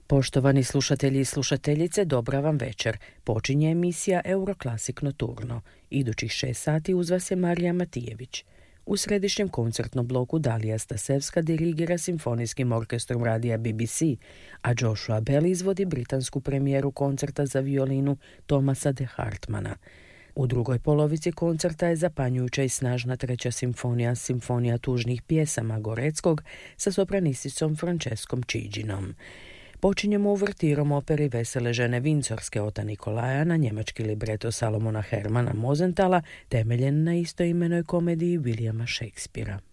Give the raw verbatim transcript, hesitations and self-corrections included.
Poštovani slušatelji i slušateljice, dobra vam večer. Počinje emisija Euroklasik Noturno. Idućih šest sati uz vas je Marija Matijević. U središnjem koncertnom bloku Dalija Stasevska dirigira simfonijskim orkestrom radija B B C, a Joshua Bell izvodi britansku premijeru koncerta za violinu Thomasa de Hartmana. U drugoj polovici koncerta je zapanjujuća i snažna treća simfonija, simfonija tužnih pjesama Goreckog sa sopranisticom Franceskom Čiđinom. Počinjemo uvertirom operi Vesele žene Vincorske Ota Nikolaja na njemački libreto Salomona Hermana Mosenthala, temeljen na istoimenoj komediji Williama Shakespearea.